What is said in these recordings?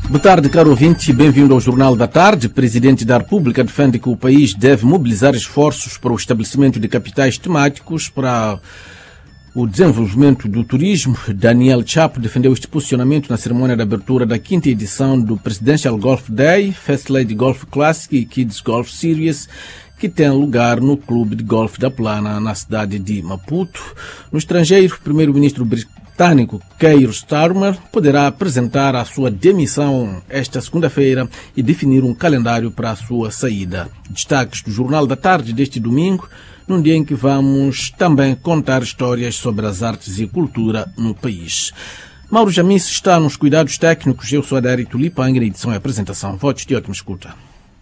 Boa tarde, caro ouvinte, bem-vindo ao Jornal da Tarde. O Presidente da República defende que o país deve mobilizar esforços para o estabelecimento de capitais temáticos para o desenvolvimento do turismo. Daniel Chapo defendeu este posicionamento na cerimônia de abertura da 5ª edição do Presidential Golf Day, First Lady Golf Classic e Kids Golf Series, que tem lugar no Clube de Golfe da Plana, na cidade de Maputo. No estrangeiro, o primeiro-ministro britânico Keir Starmer poderá apresentar a sua demissão esta segunda-feira e definir um calendário para a sua saída. Destaques do Jornal da Tarde deste domingo, num dia em que vamos também contar histórias sobre as artes e cultura no país. Mauro Jamice está nos cuidados técnicos. Eu sou Adério Tulipanga, na edição e apresentação. Votos de ótima escuta.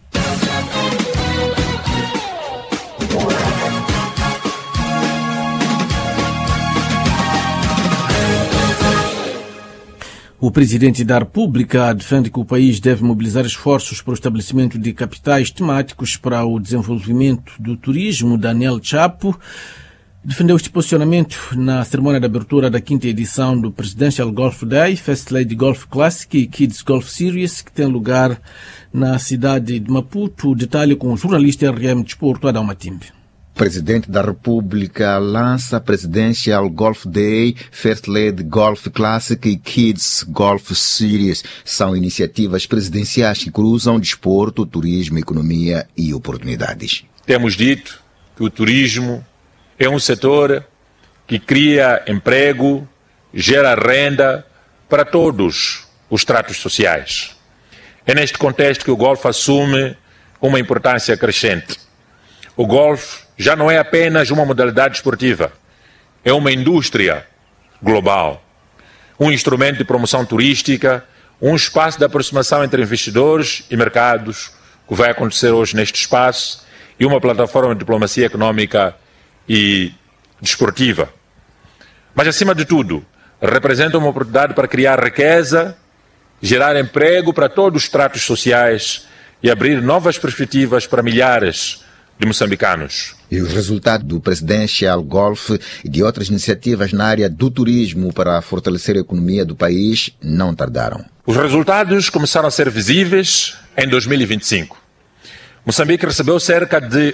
O Presidente da República defende que o país deve mobilizar esforços para o estabelecimento de capitais temáticos para o desenvolvimento do turismo. Daniel Chapo defendeu este posicionamento na cerimônia de abertura da 5ª edição do Presidential Golf Day, First Lady Golf Classic e Kids Golf Series, que tem lugar na cidade de Maputo. Detalhe com o jornalista RM Desporto, Adão Matimbe. O Presidente da República lança Presidential Golf Day, First Lady Golf Classic e Kids Golf Series. São iniciativas presidenciais que cruzam desporto, turismo, economia e oportunidades. Temos dito que o turismo é um setor que cria emprego, gera renda para todos os estratos sociais. É neste contexto que o golfe assume uma importância crescente. O golfe já não é apenas uma modalidade esportiva, é uma indústria global, um instrumento de promoção turística, um espaço de aproximação entre investidores e mercados, que vai acontecer hoje neste espaço, e uma plataforma de diplomacia econômica e desportiva. Mas, acima de tudo, representa uma oportunidade para criar riqueza, gerar emprego para todos os estratos sociais e abrir novas perspectivas para milhares de moçambicanos. E os resultados do Presidential Golf e de outras iniciativas na área do turismo para fortalecer a economia do país não tardaram. Os resultados começaram a ser visíveis em 2025. Moçambique recebeu cerca de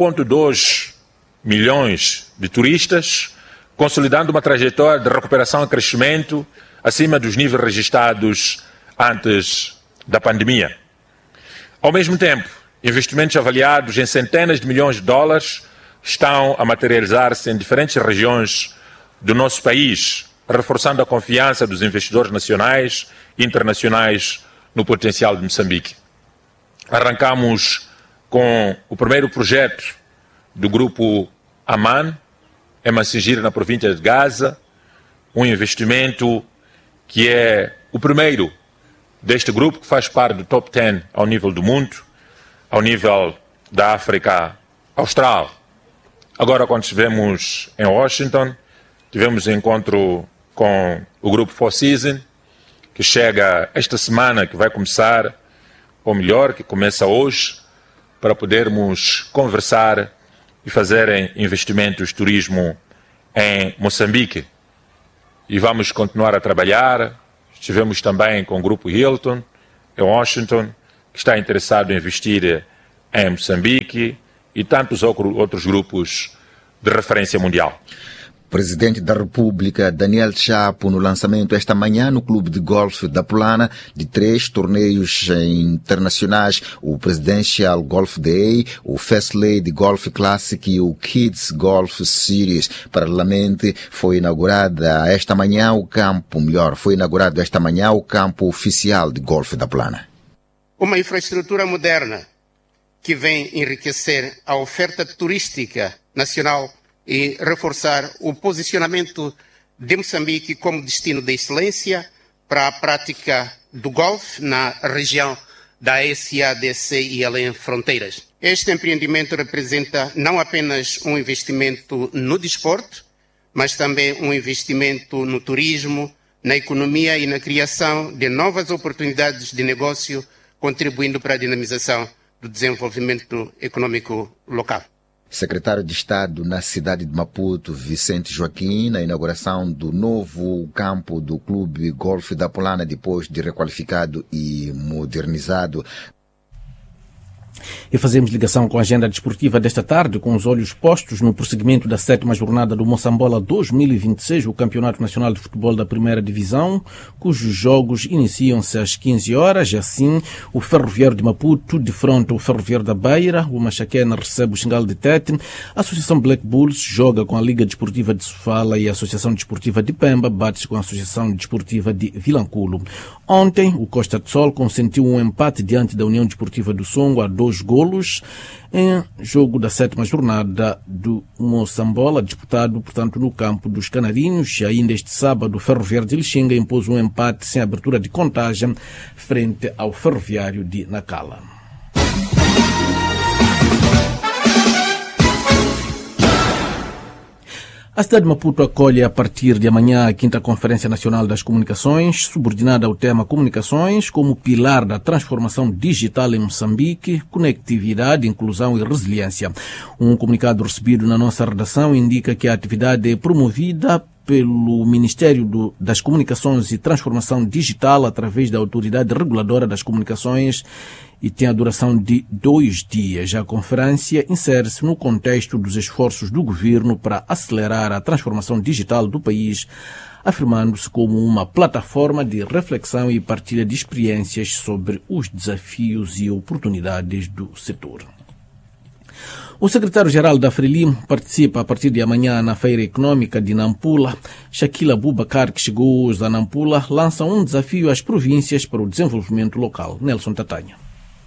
1,2 milhões de turistas, consolidando uma trajetória de recuperação e crescimento acima dos níveis registrados antes da pandemia. Ao mesmo tempo, investimentos avaliados em centenas de milhões de dólares estão a materializar-se em diferentes regiões do nosso país, reforçando a confiança dos investidores nacionais e internacionais no potencial de Moçambique. Arrancamos com o primeiro projeto do grupo Aman, em Massingir, na província de Gaza, um investimento que é o primeiro deste grupo, que faz parte do top 10 ao nível do mundo, ao nível da África Austral. Agora, quando estivemos em Washington, tivemos encontro com o grupo Four Seasons, que chega esta semana, que vai começar, ou melhor, que começa hoje, para podermos conversar e fazerem investimentos de turismo em Moçambique. E vamos continuar a trabalhar. Estivemos também com o grupo Hilton, em Washington, que está interessado em investir em Moçambique e tantos outros grupos de referência mundial. Presidente da República, Daniel Chapo, no lançamento esta manhã no Clube de Golfe da Plana de 3 torneios internacionais, o Presidential Golf Day, o First Lady Golf Classic e o Kids Golf Series. Paralelamente, foi inaugurado esta manhã o campo oficial de golfe da Plana. Uma infraestrutura moderna que vem enriquecer a oferta turística nacional e reforçar o posicionamento de Moçambique como destino de excelência para a prática do golfe na região da SADC e além fronteiras. Este empreendimento representa não apenas um investimento no desporto, mas também um investimento no turismo, na economia e na criação de novas oportunidades de negócio, contribuindo para a dinamização do desenvolvimento econômico local. Secretário de Estado na cidade de Maputo, Vicente Joaquim, na inauguração do novo campo do Clube Golf da Apulana, depois de requalificado e modernizado. E fazemos ligação com a agenda desportiva desta tarde, com os olhos postos no prosseguimento da 7ª jornada do Moçambola 2026, o Campeonato Nacional de Futebol da Primeira Divisão, cujos jogos iniciam-se às 15 horas. Assim, o Ferroviário de Maputo defronta o Ferroviário da Beira, o Machaquena recebe o Xingal de Tete, a Associação Black Bulls joga com a Liga Desportiva de Sofala e a Associação Desportiva de Pemba bate-se com a Associação Desportiva de Vilanculo. Ontem, o Costa de Sol consentiu um empate diante da União Desportiva do Songo a 2 golos em jogo da 7ª jornada do Moçambola, disputado, portanto, no campo dos Canarinhos. E ainda este sábado, o Ferroviário de Lixinga impôs um empate sem abertura de contagem frente ao Ferroviário de Nacala. A cidade de Maputo acolhe a partir de amanhã a 5ª Conferência Nacional das Comunicações, subordinada ao tema Comunicações como pilar da transformação digital em Moçambique, conectividade, inclusão e resiliência. Um comunicado recebido na nossa redação indica que a atividade é promovida pelo Ministério das Comunicações e Transformação Digital através da Autoridade Reguladora das Comunicações e tem a duração de 2 dias. A conferência insere-se no contexto dos esforços do governo para acelerar a transformação digital do país, afirmando-se como uma plataforma de reflexão e partilha de experiências sobre os desafios e oportunidades do setor. O secretário-geral da Frelimo participa a partir de amanhã na Feira Econômica de Nampula. Shakila Abubakar, que chegou hoje a Nampula, lança um desafio às províncias para o desenvolvimento local. Nelson Tatanha.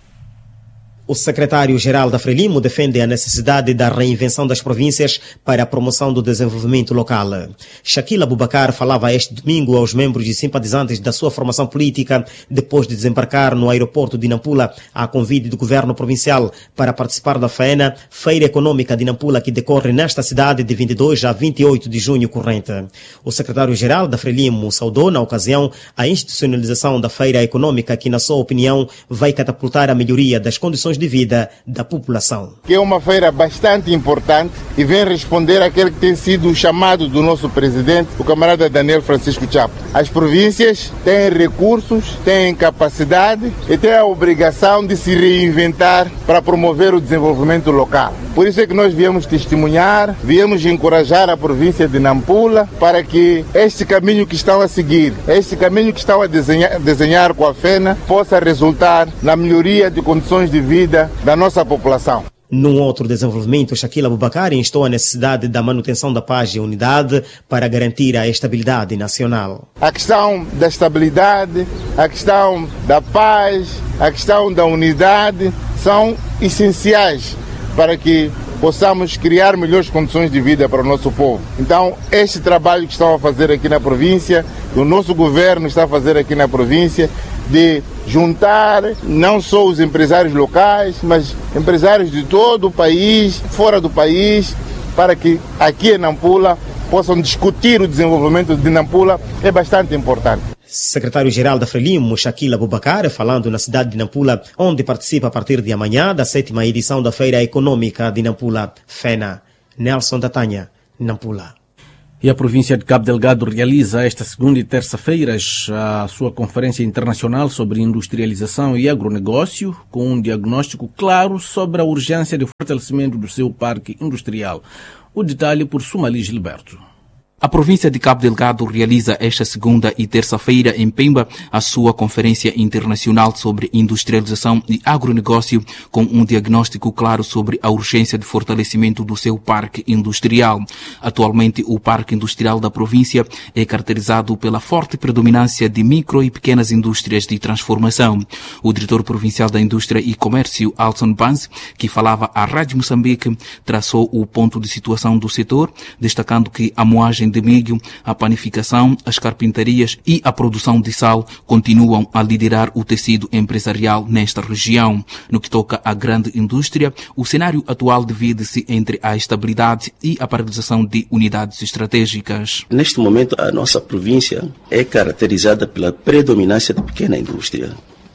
O secretário-geral da Frelimo defende a necessidade da reinvenção das províncias para a promoção do desenvolvimento local. Shakila Abubakar falava este domingo aos membros e simpatizantes da sua formação política depois de desembarcar no aeroporto de Nampula a convite do governo provincial para participar da FENA, Feira Econômica de Nampula, que decorre nesta cidade de 22 a 28 de junho corrente. O secretário-geral da Frelimo saudou na ocasião a institucionalização da Feira Econômica, que na sua opinião vai catapultar a melhoria das condições de vida da população. Que é uma feira bastante importante e vem responder àquele que tem sido o chamado do nosso presidente, o camarada Daniel Francisco Chapo. As províncias têm recursos, têm capacidade e têm a obrigação de se reinventar para promover o desenvolvimento local. Por isso é que nós viemos testemunhar, viemos encorajar a província de Nampula para que este caminho que estão a seguir, este caminho que estão a desenhar com a FENA, possa resultar na melhoria de condições de vida da nossa população. Num outro desenvolvimento, Shakila Abubakar instou a necessidade da manutenção da paz e unidade para garantir a estabilidade nacional. A questão da estabilidade, a questão da paz, a questão da unidade são essenciais para que possamos criar melhores condições de vida para o nosso povo. Então, este trabalho que estão a fazer aqui na província, que o nosso governo está a fazer aqui na província, de juntar não só os empresários locais, mas empresários de todo o país, fora do país, para que aqui em Nampula possam discutir o desenvolvimento de Nampula, é bastante importante. Secretário-geral da Frelimo, Shakila Abubakar, falando na cidade de Nampula, onde participa a partir de amanhã da 7ª edição da Feira Econômica de Nampula, FENA. Nelson Tatanha, Nampula. E a província de Cabo Delgado realiza esta segunda e terça-feiras a sua Conferência Internacional sobre Industrialização e Agronegócio, com um diagnóstico claro sobre a urgência de fortalecimento do seu parque industrial. O detalhe por Sumali Gilberto. A província de Cabo Delgado realiza esta segunda e terça-feira em Pemba a sua Conferência Internacional sobre Industrialização e Agronegócio, com um diagnóstico claro sobre a urgência de fortalecimento do seu parque industrial. Atualmente, o parque industrial da província é caracterizado pela forte predominância de micro e pequenas indústrias de transformação. O diretor provincial da Indústria e Comércio, Alson Banz, que falava à Rádio Moçambique, traçou o ponto de situação do setor, destacando que a moagem de milho, a panificação, as carpintarias e a produção de sal continuam a liderar o tecido empresarial nesta região. No que toca à grande indústria, o cenário atual divide-se entre a estabilidade e a paralisação de unidades estratégicas. Neste momento, a nossa província é caracterizada pela predominância da pequena indústria.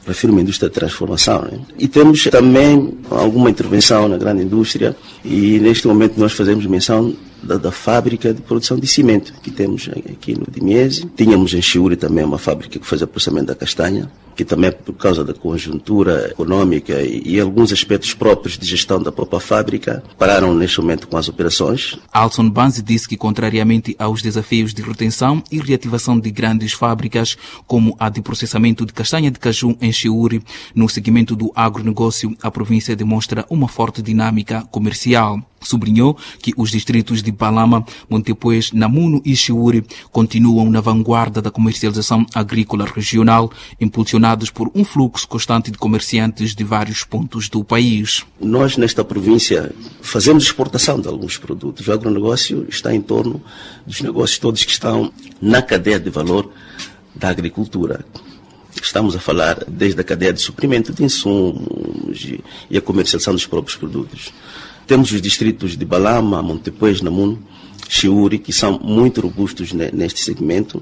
refiro-me à indústria de transformação, né? E temos também alguma intervenção na grande indústria e neste momento nós fazemos menção da fábrica de produção de cimento que temos aqui no Dimiese. Tínhamos em Chiuri também uma fábrica que fazia processamento da castanha, que também por causa da conjuntura econômica e alguns aspectos próprios de gestão da própria fábrica, pararam neste momento com as operações. Alson Banzi disse que, contrariamente aos desafios de retenção e reativação de grandes fábricas, como a de processamento de castanha de caju em Chiuri, no segmento do agronegócio, a província demonstra uma forte dinâmica comercial. Sublinhou que os distritos de Balama, Montepuez, Namuno e Chiuri continuam na vanguarda da comercialização agrícola regional, impulsionados por um fluxo constante de comerciantes de vários pontos do país. Nós, nesta província, fazemos exportação de alguns produtos. O agronegócio está em torno dos negócios todos que estão na cadeia de valor da agricultura. Estamos a falar desde a cadeia de suprimento de insumos e a comercialização dos próprios produtos. Temos os distritos de Balama, Montepuez, Namuno, Chiuri, que são muito robustos neste segmento.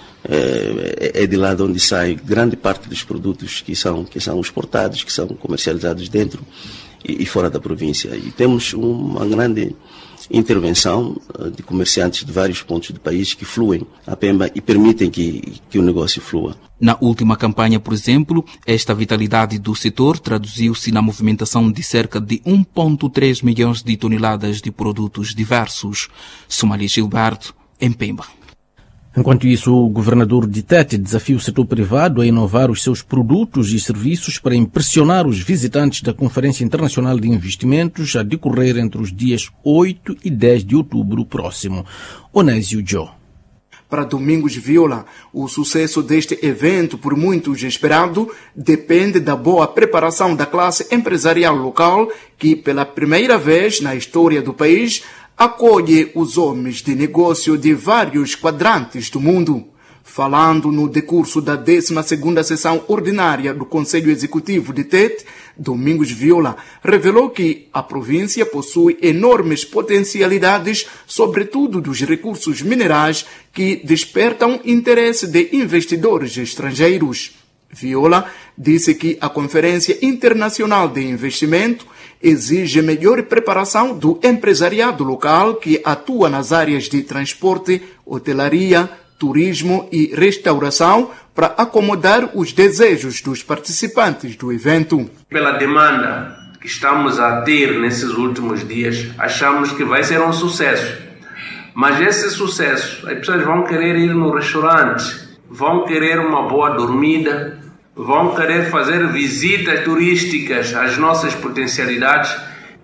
É de lá de onde sai grande parte dos produtos que são exportados, que são comercializados dentro e fora da província. E temos uma grande intervenção de comerciantes de vários pontos do país que fluem a Pemba e permitem que o negócio flua. Na última campanha, por exemplo, esta vitalidade do setor traduziu-se na movimentação de cerca de 1,3 milhões de toneladas de produtos diversos. Somalia Gilberto, em Pemba. Enquanto isso, o governador de Tete desafia o setor privado a inovar os seus produtos e serviços para impressionar os visitantes da Conferência Internacional de Investimentos a decorrer entre os dias 8 e 10 de outubro próximo. Onésio Joe. Para Domingos Viola, o sucesso deste evento, por muitos esperado, depende da boa preparação da classe empresarial local, que pela primeira vez na história do país acolhe os homens de negócio de vários quadrantes do mundo. Falando no decurso da 12ª sessão ordinária do Conselho Executivo de Tete, Domingos Viola revelou que a província possui enormes potencialidades, sobretudo dos recursos minerais, que despertam interesse de investidores estrangeiros. Viola disse que a Conferência Internacional de Investimento exige melhor preparação do empresariado local que atua nas áreas de transporte, hotelaria, turismo e restauração para acomodar os desejos dos participantes do evento. Pela demanda que estamos a ter nesses últimos dias, achamos que vai ser um sucesso. Mas esse sucesso, as pessoas vão querer ir no restaurante, vão querer uma boa dormida, vão querer fazer visitas turísticas às nossas potencialidades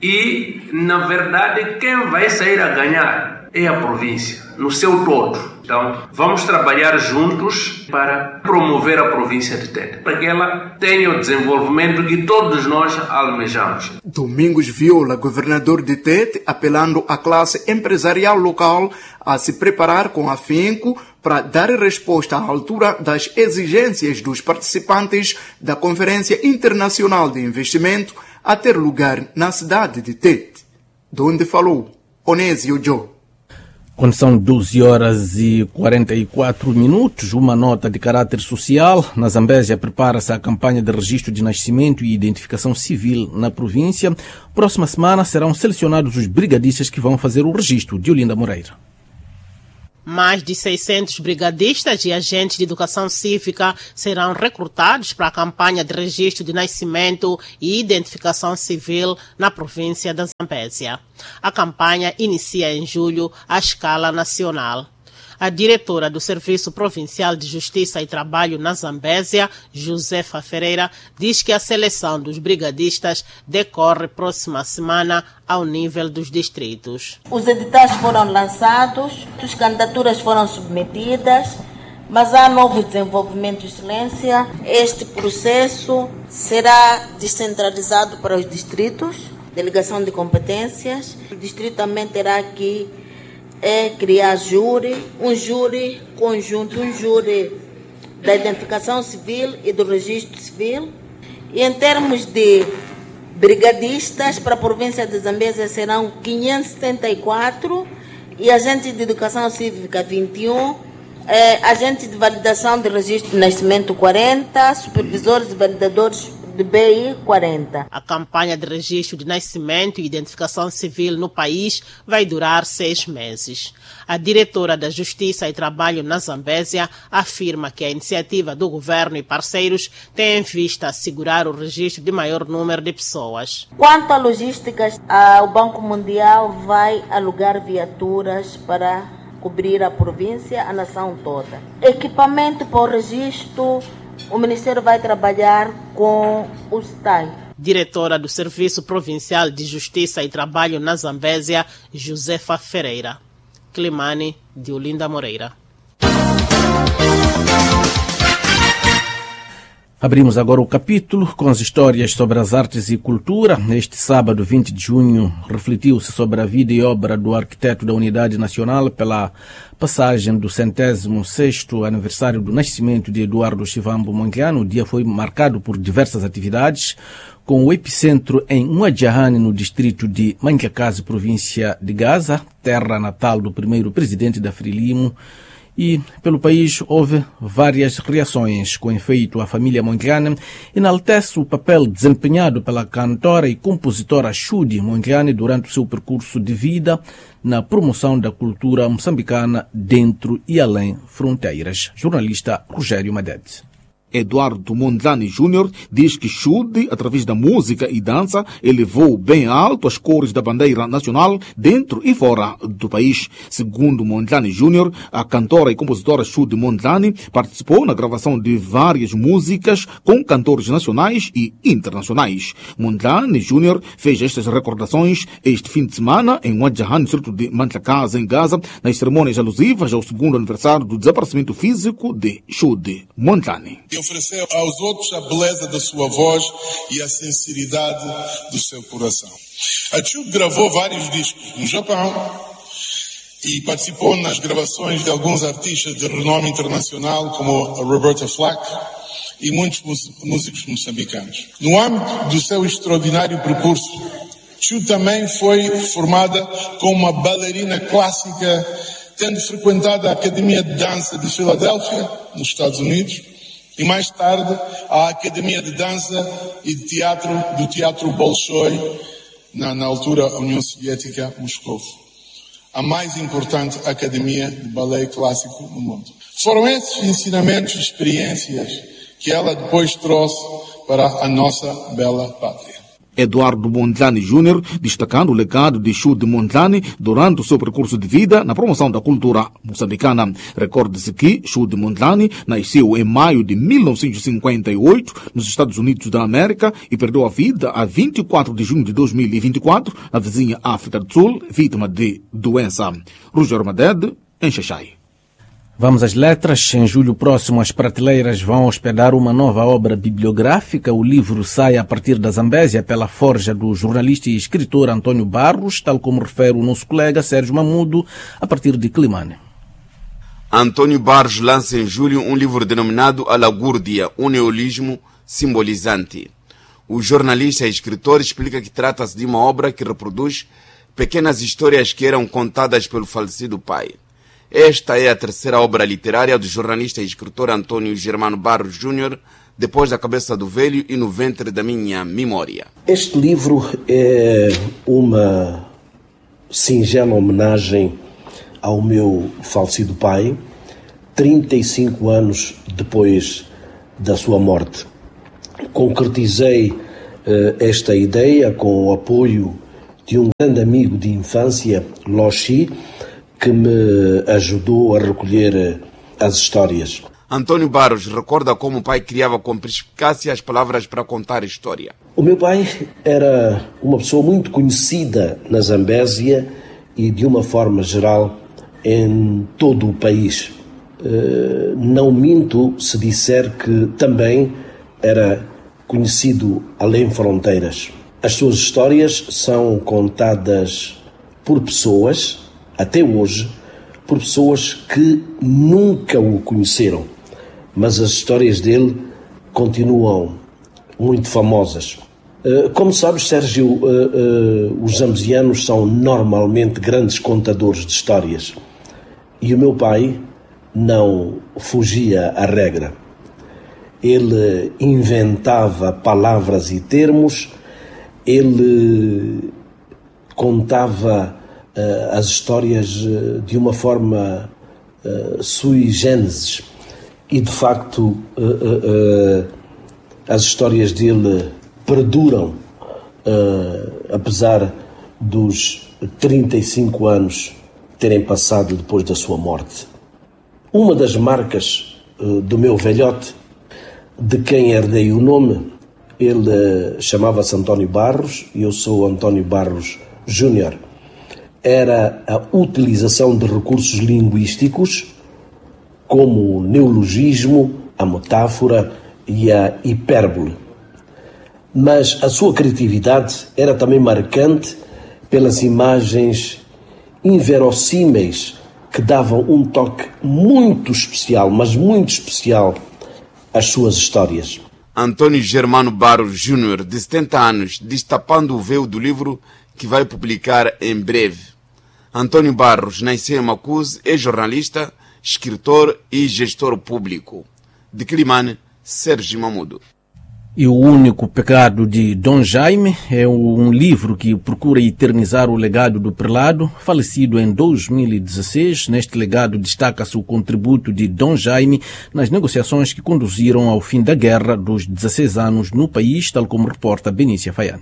e, na verdade, quem vai sair a ganhar é a província, no seu todo. Então, vamos trabalhar juntos para promover a província de Tete, para que ela tenha o desenvolvimento que todos nós almejamos. Domingos Viola, governador de Tete, apelando à classe empresarial local a se preparar com afinco para dar resposta à altura das exigências dos participantes da Conferência Internacional de Investimento a ter lugar na cidade de Tete, de onde falou Onésio Joe. Quando são 12h44, uma nota de caráter social. Na Zambésia prepara-se a campanha de registro de nascimento e identificação civil na província. Próxima semana serão selecionados os brigadistas que vão fazer o registro. De Olinda Moreira. Mais de 600 brigadistas e agentes de educação cívica serão recrutados para a campanha de registro de nascimento e identificação civil na província da Zambésia. A campanha inicia em julho à escala nacional. A diretora do Serviço Provincial de Justiça e Trabalho na Zambésia, Josefa Ferreira, diz que a seleção dos brigadistas decorre próxima semana ao nível dos distritos. Os editais foram lançados, as candidaturas foram submetidas, mas há novo desenvolvimento de excelência. Este processo será descentralizado para os distritos, delegação de competências. O distrito também terá que criar um júri conjunto, um júri da identificação civil e do registro civil. E em termos de brigadistas, para a província de Zambésia serão 574 e agentes de educação cívica 21, agentes de validação de registro de nascimento 40, supervisores e validadores de BI 40. A campanha de registro de nascimento e identificação civil no país vai durar 6 meses. A diretora da Justiça e Trabalho na Zambésia afirma que a iniciativa do governo e parceiros tem em vista assegurar o registro de maior número de pessoas. Quanto à logística, o Banco Mundial vai alugar viaturas para cobrir a província, a nação toda. Equipamento para o registro, o Ministério vai trabalhar com o STAI. Diretora do Serviço Provincial de Justiça e Trabalho na Zambésia, Josefa Ferreira. Climane, de Olinda Moreira. Abrimos agora o capítulo com as histórias sobre as artes e cultura. Este sábado, 20 de junho, refletiu-se sobre a vida e obra do arquiteto da Unidade Nacional pela passagem do 106º aniversário do nascimento de Eduardo Chivambo Mondlane. O dia foi marcado por diversas atividades, com o epicentro em Muajahane, no distrito de Manjakazi, província de Gaza, terra natal do primeiro presidente da Frelimo. E pelo país houve várias reações. Com efeito, a família Mondlane enaltece o papel desempenhado pela cantora e compositora Shudi Mondlane durante o seu percurso de vida na promoção da cultura moçambicana dentro e além fronteiras. Jornalista Rogério Madede. Eduardo Mondlane Júnior diz que Shudi, através da música e dança, elevou bem alto as cores da bandeira nacional dentro e fora do país. Segundo Mondlane Júnior, a cantora e compositora Shudi Mondlane participou na gravação de várias músicas com cantores nacionais e internacionais. Mondlane Júnior fez estas recordações este fim de semana em Muajahane, distrito de Manjakazi, em Gaza, nas cerimônias alusivas ao segundo aniversário do desaparecimento físico de Shudi Mondlane. Oferecer aos outros a beleza da sua voz e a sinceridade do seu coração. A Shudi gravou vários discos no Japão e participou nas gravações de alguns artistas de renome internacional, como a Roberta Flack e muitos músicos moçambicanos. No âmbito do seu extraordinário percurso, Shudi também foi formada como uma bailarina clássica, tendo frequentado a Academia de Dança de Filadélfia, nos Estados Unidos, e mais tarde a Academia de Dança e de Teatro do Teatro Bolshoi, na altura a União Soviética, Moscou. A mais importante academia de balé clássico no mundo. Foram esses ensinamentos e experiências que ela depois trouxe para a nossa bela pátria. Eduardo Mondlane Júnior, destacando o legado de Shudi Mondlane durante o seu percurso de vida na promoção da cultura moçambicana. Recorde-se que Shudi Mondlane nasceu em maio de 1958 nos Estados Unidos da América e perdeu a vida a 24 de junho de 2024 na vizinha África do Sul, vítima de doença. Rogério Madede, em Xaxai. Vamos às letras. Em julho próximo, as prateleiras vão hospedar uma nova obra bibliográfica. O livro sai a partir da Zambésia pela forja do jornalista e escritor Antônio Barros, tal como refere o nosso colega Sérgio Mamudo, a partir de Climane. Antônio Barros lança em julho um livro denominado A Lagúrdia, um neologismo simbolizante. O jornalista e escritor explica que trata-se de uma obra que reproduz pequenas histórias que eram contadas pelo falecido pai. Esta é a terceira obra literária do jornalista e escritor Antônio Germano Barros Júnior, depois da Cabeça do Velho e No Ventre da Minha Memória. Este livro é uma singela homenagem ao meu falecido pai, 35 anos depois da sua morte. Concretizei esta ideia com o apoio de um grande amigo de infância, Loxi, que me ajudou a recolher as histórias. Antônio Barros recorda como o pai criava com perspicácia as palavras para contar a história. O meu pai era uma pessoa muito conhecida na Zambésia e, de uma forma geral, em todo o país. Não minto se disser que também era conhecido além fronteiras. As suas histórias são contadas por pessoas, até hoje, por pessoas que nunca o conheceram. Mas as histórias dele continuam muito famosas. Como sabes, Sérgio, os zambianos são normalmente grandes contadores de histórias. E o meu pai não fugia à regra. Ele inventava palavras e termos, ele contava as histórias de uma forma sui generis e, de facto, as histórias dele perduram, apesar dos 35 anos terem passado depois da sua morte. Uma das marcas do meu velhote, de quem herdei o nome, ele chamava-se António Barros e eu sou António Barros Júnior, era a utilização de recursos linguísticos como o neologismo, a metáfora e a hipérbole. Mas a sua criatividade era também marcante pelas imagens inverossímeis que davam um toque muito especial, mas muito especial, às suas histórias. Antônio Germano Barros Júnior, de 70 anos, destapando o véu do livro que vai publicar em breve. Antônio Barros nasceu em Macuse, é jornalista, escritor e gestor público. De Quilimane, Sérgio Mamudo. E o único pecado de Dom Jaime é um livro que procura eternizar o legado do prelado, falecido em 2016. Neste legado destaca-se o contributo de Dom Jaime nas negociações que conduziram ao fim da guerra dos 16 anos no país, tal como reporta Benícia Faiana.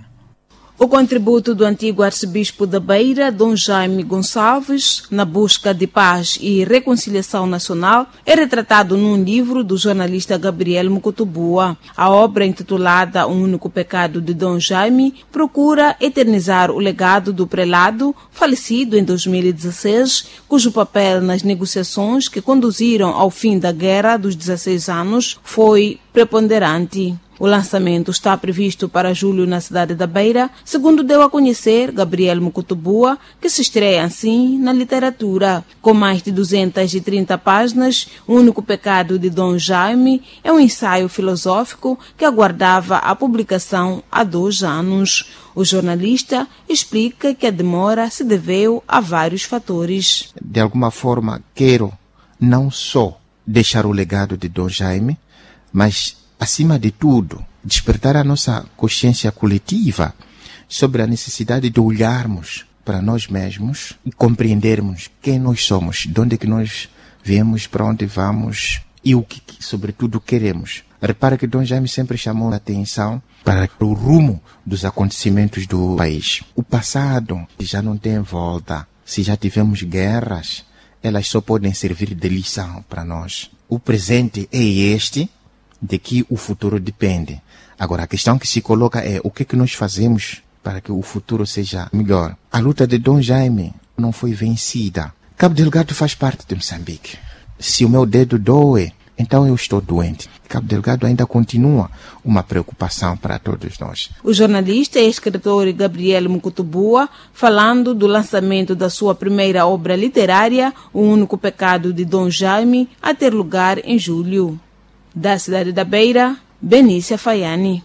O contributo do antigo arcebispo da Beira, Dom Jaime Gonçalves, na busca de paz e reconciliação nacional, é retratado num livro do jornalista Gabriel Mukutubua. A obra, intitulada O Único Pecado de Dom Jaime, procura eternizar o legado do prelado, falecido em 2016, cujo papel nas negociações que conduziram ao fim da Guerra dos 16 anos foi preponderante. O lançamento está previsto para julho na cidade da Beira, segundo deu a conhecer Gabriel Mukutubua, que se estreia assim na literatura. Com mais de 230 páginas, O Único Pecado de Dom Jaime é um ensaio filosófico que aguardava a publicação há 2 anos. O jornalista explica que a demora se deveu a vários fatores. De alguma forma, quero não só deixar o legado de Dom Jaime, mas acima de tudo, despertar a nossa consciência coletiva sobre a necessidade de olharmos para nós mesmos e compreendermos quem nós somos, de onde é que nós viemos, para onde vamos e o que, sobretudo, queremos. Repara que Dom Jaime sempre chamou a atenção para o rumo dos acontecimentos do país. O passado já não tem volta. Se já tivemos guerras, elas só podem servir de lição para nós. O presente é este, de que o futuro depende. Agora, a questão que se coloca é o que é que nós fazemos para que o futuro seja melhor. A luta de Dom Jaime não foi vencida. Cabo Delgado faz parte de Moçambique. Se o meu dedo doe, então eu estou doente. Cabo Delgado ainda continua uma preocupação para todos nós. O jornalista e escritor Gabriel Mukutubua, falando do lançamento da sua primeira obra literária, O Único Pecado de Dom Jaime, a ter lugar em julho. Da cidade da Beira, Benícia Faiani.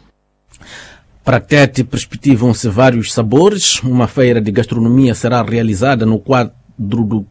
Para Tete, perspectivam-se vários sabores. Uma feira de gastronomia será realizada no quadro do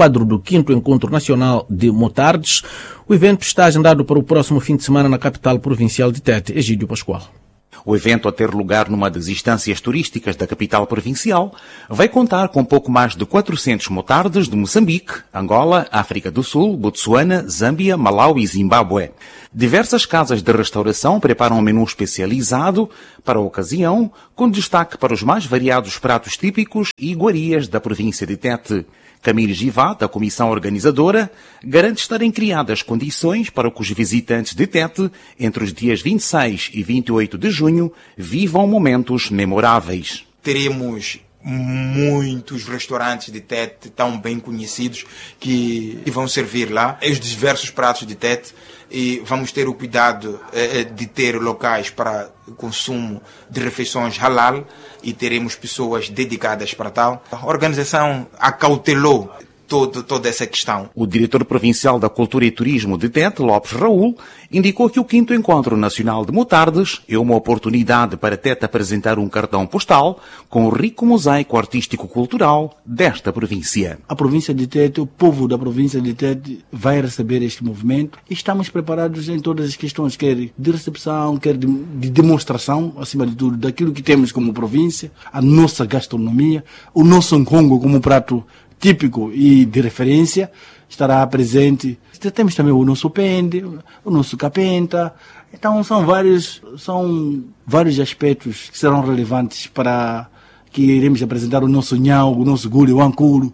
5º Encontro Nacional de Motardes. O evento está agendado para o próximo fim de semana na capital provincial de Tete, Egídio Pascoal. O evento, a ter lugar numa das instâncias turísticas da capital provincial, vai contar com pouco mais de 400 motardes de Moçambique, Angola, África do Sul, Botsuana, Zâmbia, Malau e Zimbábue. Diversas casas de restauração preparam um menu especializado para a ocasião, com destaque para os mais variados pratos típicos e iguarias da província de Tete. Camille Givá, da comissão organizadora, garante estarem criadas condições para que os visitantes de Tete, entre os dias 26 e 28 de junho, vivam momentos memoráveis. Teremos muitos restaurantes de Tete tão bem conhecidos que vão servir lá os diversos pratos de Tete, e vamos ter o cuidado de ter locais para consumo de refeições halal e teremos pessoas dedicadas para tal. A organização acautelou toda essa questão. O diretor provincial da Cultura e Turismo de Tete, Lopes Raul, indicou que o 5º Encontro Nacional de Motardes é uma oportunidade para Tete apresentar um cartão postal com o rico mosaico artístico-cultural desta província. A província de Tete, o povo da província de Tete vai receber este movimento e estamos preparados em todas as questões, quer de recepção, quer de demonstração, acima de tudo, daquilo que temos como província, a nossa gastronomia, o nosso nkongo como prato típico e de referência estará presente. Temos também o nosso pende, o nosso capenta. Então são vários aspectos que serão relevantes para que iremos apresentar o nosso nhau, o nosso guri, o ancuro,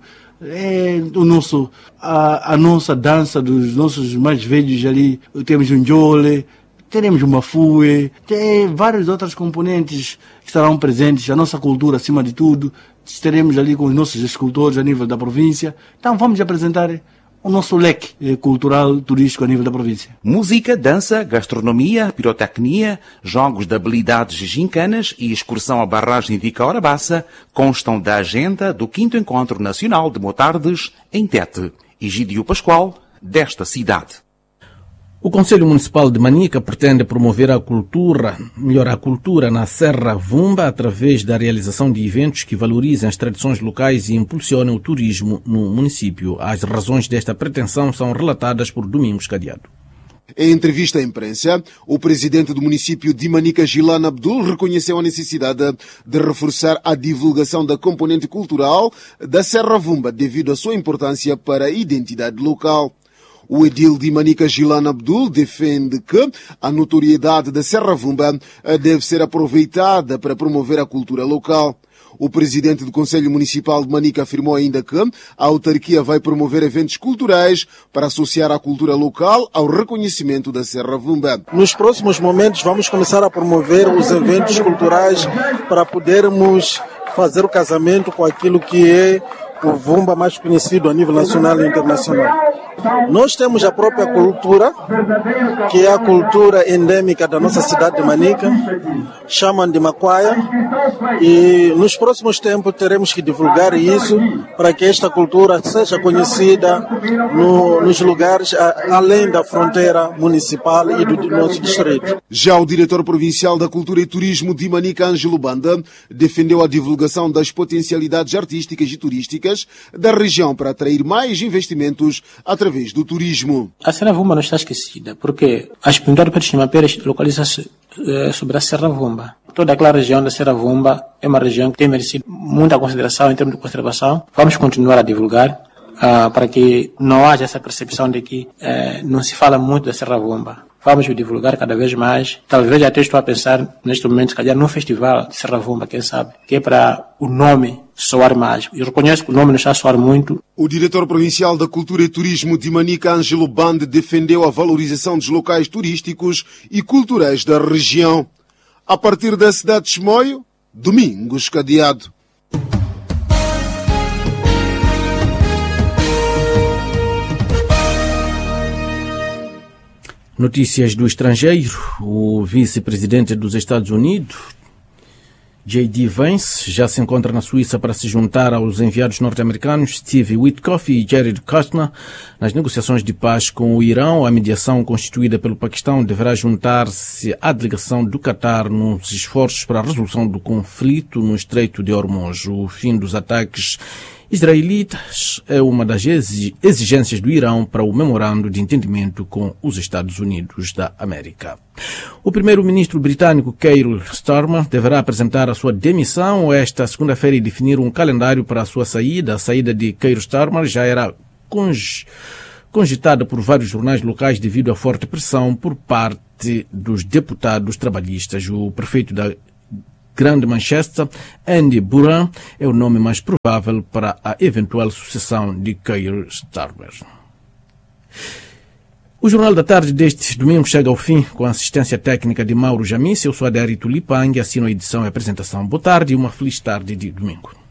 a nossa dança dos nossos mais velhos ali. Temos um jole, teremos uma fue, tem vários outros componentes que estarão presentes, a nossa cultura acima de tudo. Estaremos ali com os nossos escultores a nível da província. Então vamos apresentar o nosso leque cultural, turístico a nível da província. Música, dança, gastronomia, pirotecnia, jogos de habilidades gincanas e excursão à barragem de Caurabaça constam da agenda do 5º Encontro Nacional de Motardes em Tete. Egídio Pascoal, desta cidade. O Conselho Municipal de Manica pretende promover a cultura na Serra Vumba através da realização de eventos que valorizem as tradições locais e impulsionem o turismo no município. As razões desta pretensão são relatadas por Domingos Cadeado. Em entrevista à imprensa, o presidente do município de Manica, Gilan Abdul, reconheceu a necessidade de reforçar a divulgação da componente cultural da Serra Vumba devido à sua importância para a identidade local. O edil de Manica, Gilan Abdul, defende que a notoriedade da Serra Vumba deve ser aproveitada para promover a cultura local. O presidente do Conselho Municipal de Manica afirmou ainda que a autarquia vai promover eventos culturais para associar a cultura local ao reconhecimento da Serra Vumba. Nos próximos momentos vamos começar a promover os eventos culturais para podermos fazer o casamento com aquilo que é o Vumba mais conhecido a nível nacional e internacional. Nós temos a própria cultura, que é a cultura endêmica da nossa cidade de Manica, chamam de Macuaia, e nos próximos tempos teremos que divulgar isso para que esta cultura seja conhecida nos lugares além da fronteira municipal e do nosso distrito. Já o diretor provincial da Cultura e Turismo de Manica, Ângelo Banda, defendeu a divulgação das potencialidades artísticas e turísticas da região para atrair mais investimentos através do turismo. A Serra Vumba não está esquecida, porque as pinturas de Mapeiras localizam-se sobre a Serra Vumba. Toda aquela região da Serra Vumba é uma região que tem merecido muita consideração em termos de conservação. Vamos continuar a divulgar para que não haja essa percepção de que não se fala muito da Serra Vumba. Vamos divulgar cada vez mais. Talvez até estou a pensar, neste momento, se calhar num festival de Serra Vumba, quem sabe, que é para o nome soar mais. Eu reconheço que o nome não está a soar muito. O diretor provincial da Cultura e Turismo de Manica, Ângelo Bande, defendeu a valorização dos locais turísticos e culturais da região. A partir da cidade de Chimoio, Domingos Cadeado. Notícias do estrangeiro. O vice-presidente dos Estados Unidos, J.D. Vance, já se encontra na Suíça para se juntar aos enviados norte-americanos Steve Witkoff e Jared Kushner nas negociações de paz com o Irão. A mediação constituída pelo Paquistão deverá juntar-se à delegação do Qatar nos esforços para a resolução do conflito no Estreito de Hormuz. O fim dos ataques israelitas é uma das exigências do Irão para o memorando de entendimento com os Estados Unidos da América. O primeiro-ministro britânico Keir Starmer deverá apresentar a sua demissão esta segunda-feira e definir um calendário para a sua saída. A saída de Keir Starmer já era cogitada por vários jornais locais devido à forte pressão por parte dos deputados trabalhistas. O prefeito da Grande Manchester, Andy Buran, é o nome mais provável para a eventual sucessão de Keir Starmer. O Jornal da Tarde deste domingo chega ao fim com a assistência técnica de Mauro Jamice. Eu sou Adérito Lipang e assino a edição e a apresentação. Boa tarde e uma feliz tarde de domingo.